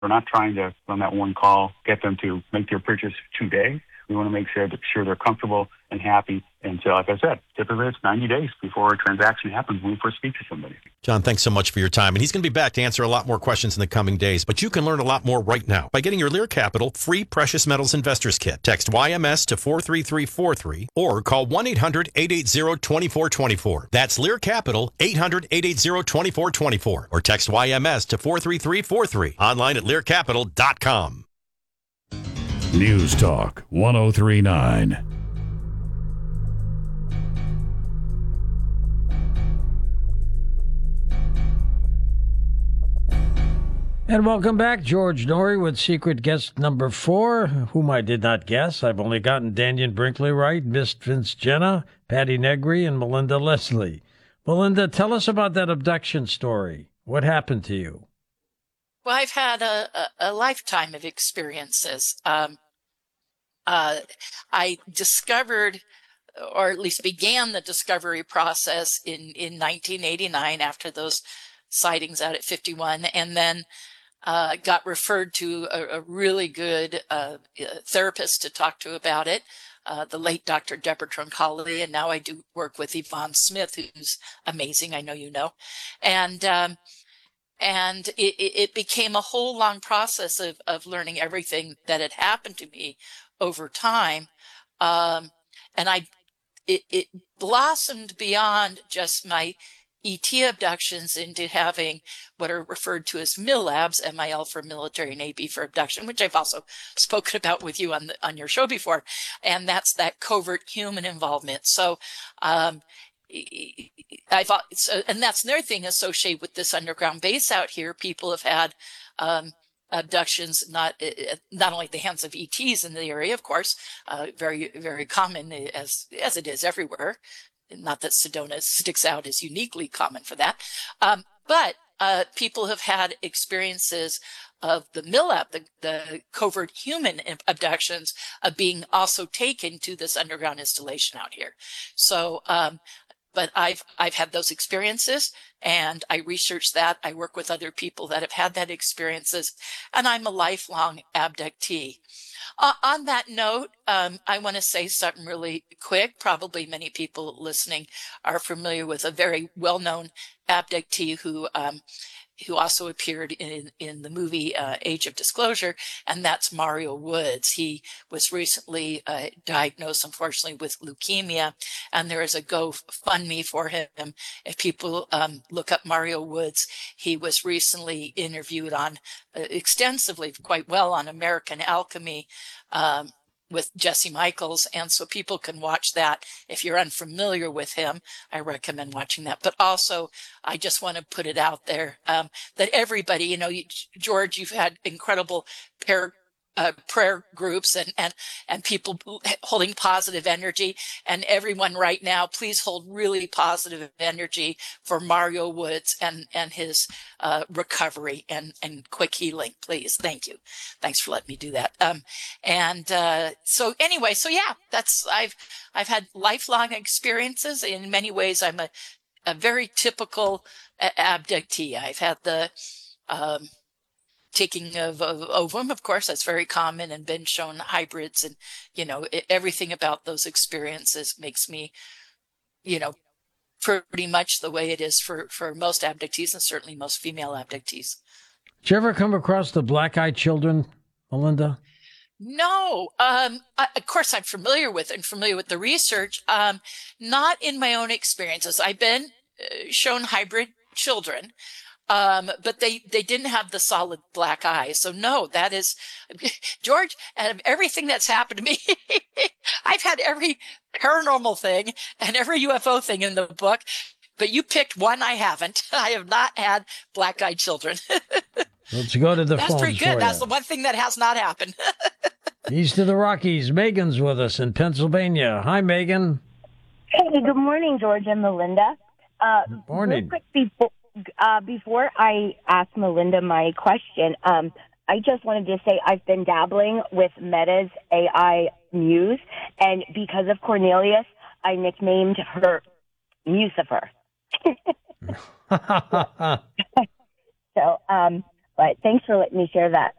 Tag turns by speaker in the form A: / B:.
A: We're not trying to, on that one call, get them to make their purchase today. We want to make sure they're comfortable and happy. And so, like I said, typically it's 90 days before a transaction happens when we first speak to somebody.
B: John, thanks so much for your time. And he's going to be back to answer a lot more questions in the coming days. But you can learn a lot more right now by getting your Lear Capital free Precious Metals Investors Kit. Text YMS to 43343 or call 1-800-880-2424. That's Lear Capital, 800-880-2424. Or text YMS to 43343. Online at learcapital.com.
C: News Talk 1039.
D: And welcome back. George Noory with secret guest number 4, whom I did not guess. I've only gotten Daniel Brinkley right, Miss Vince Jenna, Patty Negri, and Melinda Leslie. Melinda, tell us about that abduction story. What happened to you?
E: Well, I've had a lifetime of experiences. I discovered, or at least began the discovery process in 1989 after those sightings out at 51, and then got referred to a really good therapist to talk to about it, the late Dr. Deborah Troncalli, and now I do work with Yvonne Smith, who's amazing, I know you know. And it became a whole long process of learning everything that had happened to me over time. And it blossomed beyond just my ET abductions into having what are referred to as MILABs, MIL for military and AB for abduction, which I've also spoken about with you on your show before. And that's that covert human involvement. So, and that's another thing associated with this underground base out here. People have had abductions, not only at the hands of ETs in the area, of course, very, very common as it is everywhere. Not that Sedona sticks out as uniquely common for that, but people have had experiences of the MILAB, the covert human abductions, of being also taken to this underground installation out here. So, but I've had those experiences, and I research that. I work with other people that have had that experiences, and I'm a lifelong abductee. On that note, I want to say something really quick. Probably many people listening are familiar with a very well-known abductee who also appeared in the movie Age of Disclosure, and that's Mario Woods. He was recently diagnosed, unfortunately, with leukemia, and there is a GoFundMe for him. If people look up Mario Woods, he was recently interviewed on extensively, quite well, on American Alchemy, with Jesse Michaels. And so people can watch that. If you're unfamiliar with him, I recommend watching that. But also, I just want to put it out there that everybody, George, you've had incredible prayer groups and people holding positive energy, and everyone right now, please hold really positive energy for Mario Woods and his recovery and quick healing, please. Thank you. Thanks for letting me do that. So anyway, so yeah, I've had lifelong experiences. In many ways, I'm a very typical abductee. I've had the taking of ovum, of course, that's very common, and been shown hybrids, and everything about those experiences makes me pretty much the way it is for most abductees, and certainly most female abductees.
D: Did you ever come across the black-eyed children, Melinda?
E: No. Of course, I'm familiar with the research. Not in my own experiences. I've been shown hybrid children, but they didn't have the solid black eyes. So no, that is, George, out of everything that's happened to me, I've had every paranormal thing and every UFO thing in the book, but you picked one I haven't. I have not had black-eyed children.
D: Let's go to the
E: That's
D: phones
E: pretty good.
D: for
E: That's
D: you.
E: the one thing that has not happened.
D: East of the Rockies, Megan's with us in Pennsylvania. Hi, Megan.
F: Hey, good morning, George and Melinda.
D: Good morning.
F: Real quick, before I ask Melinda my question, I just wanted to say I've been dabbling with Meta's AI Muse, and because of Cornelius, I nicknamed her Musifer. So, But thanks for letting me share that.